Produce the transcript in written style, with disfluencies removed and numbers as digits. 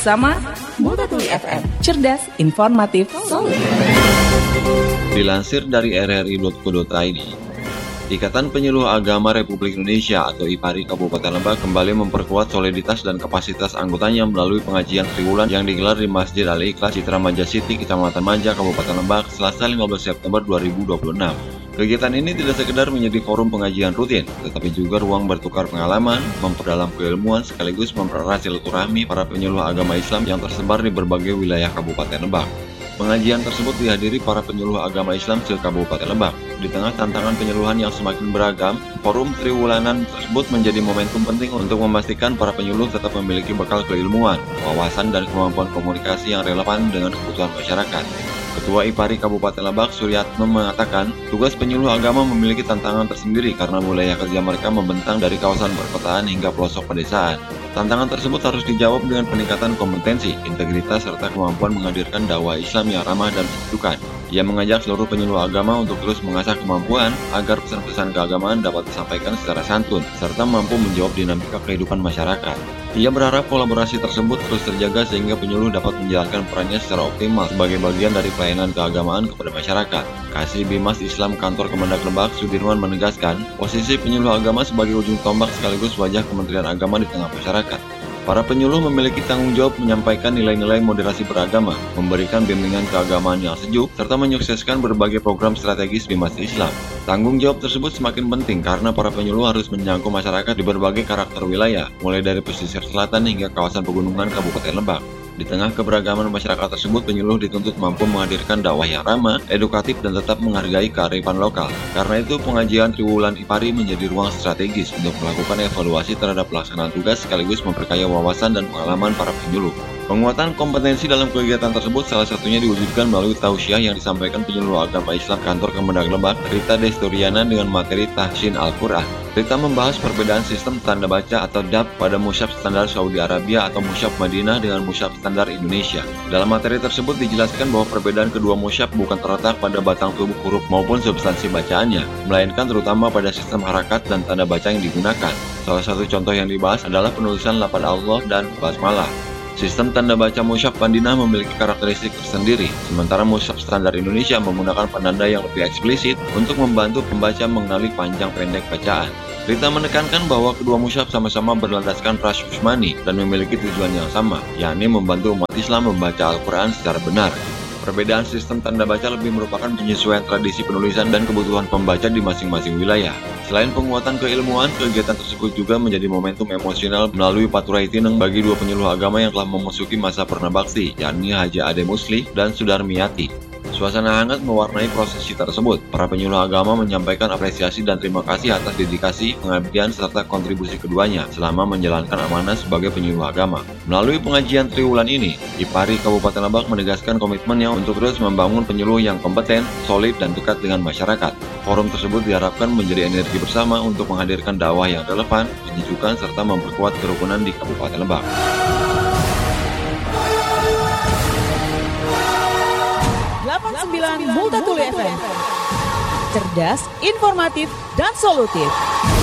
bersama Multatuli FM, cerdas, informatif, solutif. Dilansir dari rri.co.id, Ikatan Penyuluh Agama Republik Indonesia atau IPARI Kabupaten Lebak kembali memperkuat soliditas dan kapasitas anggotanya melalui pengajian triwulan yang digelar di Masjid Al-Ikhlas Citra Maja City, Kecamatan Maja, Kabupaten Lebak, Selasa 15 September 2026. Kegiatan ini tidak sekedar menjadi forum pengajian rutin, tetapi juga ruang bertukar pengalaman, memperdalam keilmuan, sekaligus mempererat silaturahmi para penyuluh agama Islam yang tersebar di berbagai wilayah Kabupaten Lebak. Pengajian tersebut dihadiri para penyuluh agama Islam se-Kabupaten Lebak. Di tengah tantangan penyuluhan yang semakin beragam, forum triwulanan tersebut menjadi momentum penting untuk memastikan para penyuluh tetap memiliki bekal keilmuan, wawasan, dan kemampuan komunikasi yang relevan dengan kebutuhan masyarakat. Ketua IPARI Kabupaten Lebak, Suryatno, mengatakan tugas penyuluh agama memiliki tantangan tersendiri karena wilayah kerja mereka membentang dari kawasan perkotaan hingga pelosok pedesaan. Tantangan tersebut harus dijawab dengan peningkatan kompetensi, integritas, serta kemampuan menghadirkan dakwah Islam yang ramah dan menunjukkan. Ia mengajak seluruh penyuluh agama untuk terus mengasah kemampuan agar pesan-pesan keagamaan dapat disampaikan secara santun, serta mampu menjawab dinamika kehidupan masyarakat. Ia berharap kolaborasi tersebut terus terjaga sehingga penyuluh dapat menjalankan perannya secara optimal sebagai bagian dari pelayanan keagamaan kepada masyarakat. Kasih Bimas Islam Kantor Kemendak Lebak, Sudirman, menegaskan posisi penyuluh agama sebagai ujung tombak sekaligus wajah Kementerian Agama di tengah masyarakat. Para penyuluh memiliki tanggung jawab menyampaikan nilai-nilai moderasi beragama, memberikan bimbingan keagamaan yang sejuk, serta menyukseskan berbagai program strategis Bimas Islam. Tanggung jawab tersebut semakin penting karena para penyuluh harus menjangkau masyarakat di berbagai karakter wilayah, mulai dari pesisir selatan hingga kawasan pegunungan Kabupaten Lebak. Di tengah keberagaman masyarakat tersebut, penyuluh dituntut mampu menghadirkan dakwah yang ramah, edukatif, dan tetap menghargai kearifan lokal. Karena itu, pengajian triwulan IPARI menjadi ruang strategis untuk melakukan evaluasi terhadap pelaksanaan tugas sekaligus memperkaya wawasan dan pengalaman para penyuluh. Penguatan kompetensi dalam kegiatan tersebut salah satunya diwujudkan melalui tausiah yang disampaikan penyuluh agama Islam Kantor Kemendak Lebak, Rita Desturiana, dengan materi Tahsin Al-Quran. Rita membahas perbedaan sistem tanda baca atau DAB pada mushaf standar Saudi Arabia atau mushaf Madinah dengan mushaf standar Indonesia. Dalam materi tersebut dijelaskan bahwa perbedaan kedua mushaf bukan terletak pada batang tubuh huruf maupun substansi bacaannya, melainkan terutama pada sistem harakat dan tanda baca yang digunakan. Salah satu contoh yang dibahas adalah penulisan lafaz Allah dan basmalah. Sistem tanda baca mushaf Madinah memiliki karakteristik tersendiri, sementara mushaf standar Indonesia menggunakan penanda yang lebih eksplisit untuk membantu pembaca mengenali panjang pendek bacaan. Rita menekankan bahwa kedua mushaf sama-sama berlandaskan ras Utsmani dan memiliki tujuan yang sama, yakni membantu umat Islam membaca Al-Quran secara benar. Perbedaan sistem tanda baca lebih merupakan penyesuaian tradisi penulisan dan kebutuhan pembaca di masing-masing wilayah. Selain penguatan keilmuan, kegiatan tersebut juga menjadi momentum emosional melalui Paturai Tineng bagi dua penyuluh agama yang telah memasuki masa pernabakti, yakni Haji Ade Musli dan Sudarmiati. Suasana hangat mewarnai prosesi tersebut. Para penyuluh agama menyampaikan apresiasi dan terima kasih atas dedikasi, pengabdian, serta kontribusi keduanya selama menjalankan amanah sebagai penyuluh agama. Melalui pengajian triwulan ini, IPARI Kabupaten Lebak menegaskan komitmennya untuk terus membangun penyuluh yang kompeten, solid, dan dekat dengan masyarakat. Forum tersebut diharapkan menjadi energi bersama untuk menghadirkan dakwah yang relevan, menyejukkan, serta memperkuat kerukunan di Kabupaten Lebak. Multatuli FM, cerdas, informatif, dan solutif.